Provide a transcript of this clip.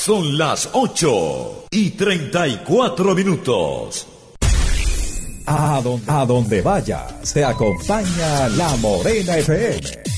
Son las 8:34. A donde vayas, te acompaña La Morena FM.